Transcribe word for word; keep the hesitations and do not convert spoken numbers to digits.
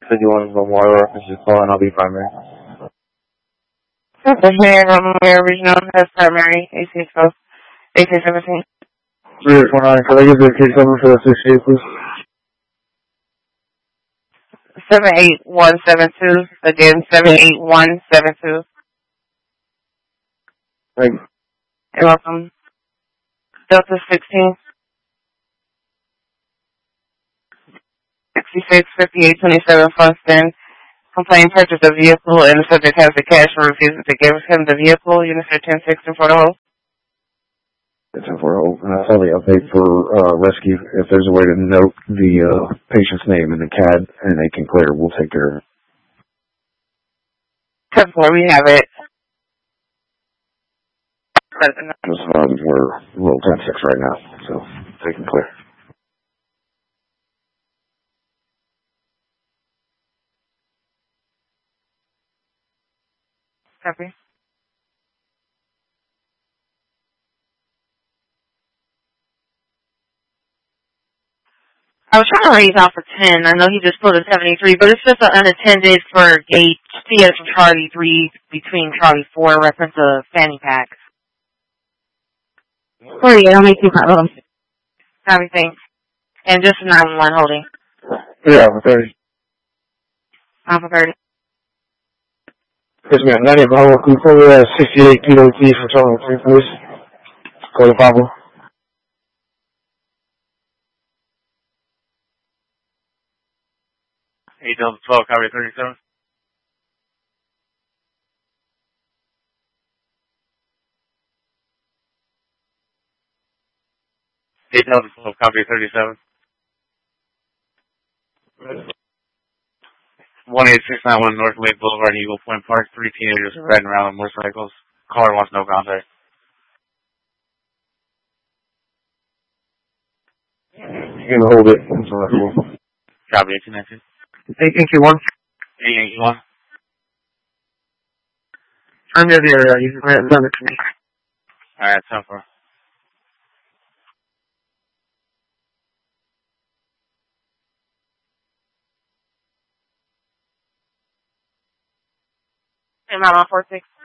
Said you wanted Memorial reference, just call and I'll be primary. Okay, here, Memorial Regional has primary, A C twelve, A C seventeen. three eight four nine, can I give the case number for the sixty-eight, please? seven eight one seven two, again, seven eight one seven two. Thank you. You're welcome. Delta sixteen, sixty-six, fifty-eight, twenty-seven, Funston. Complaint purchase a vehicle and the subject has the cash and refuses to give him the vehicle. Unit ten six in front of home. It's in for uh, that's all the update for uh, rescue. If there's a way to note the uh, patient's name in the C A D and they can clear, we'll take care of it. That's where we have it. Just, um, we're a little ten six right now, so they can clear. Copy. I was trying to raise off for ten. I know he just pulled a seventy-three, but it's just an unattended for gate C S Charlie three between Charlie four, reference of fanny pack. Oh yeah, I'll make you problem. Everything. And just nine one one holding. Yeah, for thirty. Alpha thirty. Yes, ma'am. ninety Bravo, can you call me at sixty-eight Kilo T for Charlie three, please? Call the Pablo. eight Delta twelve, copy thirty-seven. eight Delta twelve, copy thirty-seven. one eight six nine one North Lake Boulevard, Eagle Point Park. Three teenagers riding around on motorcycles. Caller wants no contact. You can hold it. That's all right. Copy eighteen nineteen. eighteen Q one. eighteen Q one. I'm near the area. You can send it to me. Alright, time for. Am I on four six?